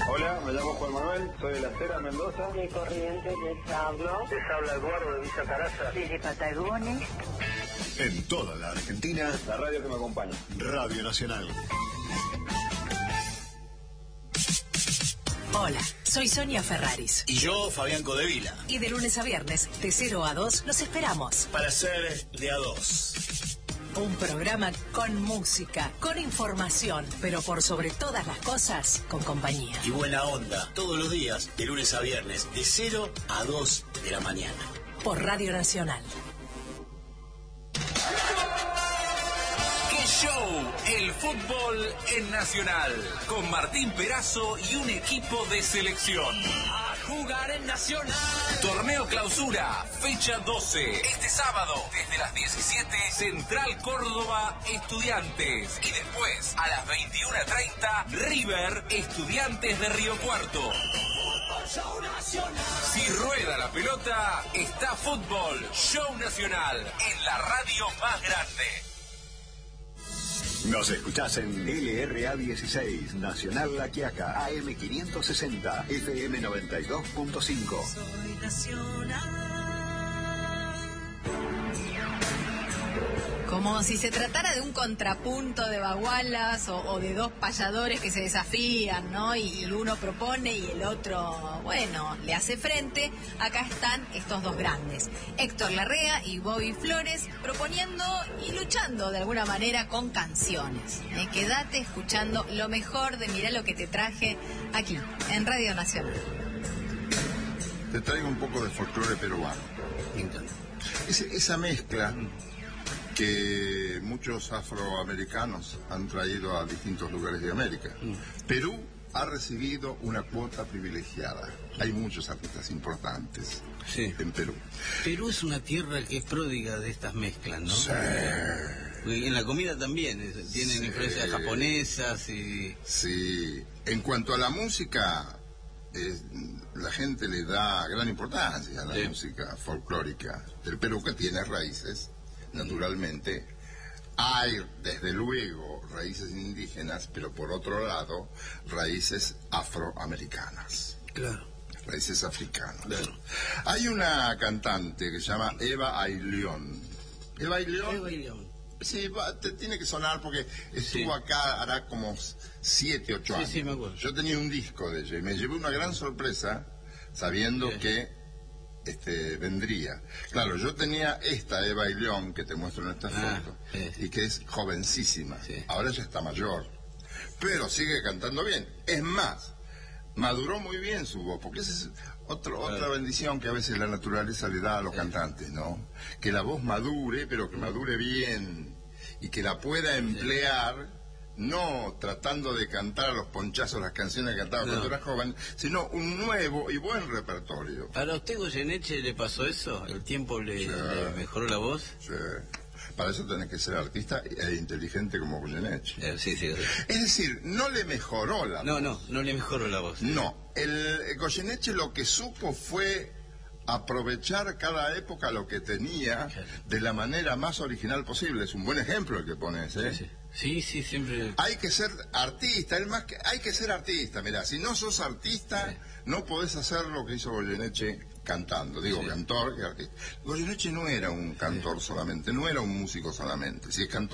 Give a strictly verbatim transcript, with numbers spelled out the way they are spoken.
Hola, me llamo Juan Manuel, soy de La Cera, Mendoza. De Corrientes les hablo. Les habla Eduardo de Villa Caraza. Desde Patagones. En toda la Argentina, La radio que me acompaña. Radio Nacional. Hola, soy Sonia Ferraris. Y yo, Fabián Codevila. Y de lunes a viernes, de cero a dos, los esperamos. Para ser de a dos. Un programa con música, con información, pero por sobre todas las cosas, con compañía. Y buena onda, todos los días, de lunes a viernes, de cero a dos de la mañana. Por Radio Nacional. ¡Qué show! El fútbol en Nacional. Con Martín Perazo y un equipo de selección. A jugar en Nacional. Torneo Clausura, fecha doce. Este sábado, desde las diecisiete, Central Córdoba, Estudiantes. Y después, a las veintiuna treinta, River, Estudiantes de Río Cuarto. Si rueda la pelota, está fútbol. Show Nacional, en la radio más grande. Nos escuchás en L R A dieciséis, Nacional La Quiaca, A M quinientos sesenta, F M noventa y dos punto cinco. Soy Nacional. Como si se tratara de un contrapunto de bagualas o, o de dos payadores que se desafían, ¿no? Y, y uno propone y el otro, bueno, le hace frente. Acá están estos dos grandes, Héctor Larrea y Bobby Flores, proponiendo y luchando de alguna manera con canciones. ¿eh? Quédate escuchando lo mejor de Mirá lo que te traje aquí, en Radio Nacional. Te traigo un poco de folclore peruano. Me encanta. Ese, esa mezcla que muchos afroamericanos han traído a distintos lugares de América. Mm. Perú ha recibido una cuota privilegiada. Hay muchos artistas importantes sí. en Perú. Perú es una tierra que es pródiga de estas mezclas, ¿no? Sí. En la comida también, tienen sí. influencias japonesas y... Sí. En cuanto a la música, eh, la gente le da gran importancia a la sí. música folclórica del Perú, que tiene raíces. Naturalmente, hay desde luego raíces indígenas, pero por otro lado, raíces afroamericanas. Claro. Raíces africanas. Claro. Hay una cantante que se llama Eva Ayllón. Eva Ayllón. Eva Ayllón. Sí, va, te tiene que sonar porque estuvo sí. acá hará como siete, ocho sí, años. Sí, me acuerdo. Yo tenía un disco de ella y me llevé una gran sorpresa sabiendo sí. que Este, vendría. Claro, yo tenía esta Eva Ayllón que te muestro en esta ah, foto sí. y que es jovencísima. Sí. Ahora ya está mayor, pero sigue cantando bien. Es más, maduró muy bien su voz, porque esa es otro, claro. otra bendición que a veces la naturaleza le da a los sí. cantantes, ¿no? Que la voz madure, pero que madure bien y que la pueda emplear. Sí. No tratando de cantar a los ponchazos las canciones que cantaba no. cuando era joven, sino un nuevo y buen repertorio. ¿Para usted, Goyeneche, le pasó eso? ¿El tiempo le, sí. le mejoró la voz? Sí. Para eso tenés que ser artista e inteligente como Goyeneche. Eh, sí, sí, sí. Es decir, no le mejoró la no, voz. No, no, no le mejoró la voz. No. El, el Goyeneche lo que supo fue aprovechar cada época lo que tenía claro. de la manera más original posible. Es un buen ejemplo el que pones, ¿eh? Sí, sí. Sí, sí, siempre... Hay que ser artista, el más que... hay que ser artista, mirá, si no sos artista, sí. no podés hacer lo que hizo Goyeneche cantando, digo, sí. cantor y artista. Goyeneche no era un cantor sí. solamente, no era un músico solamente, si es cantor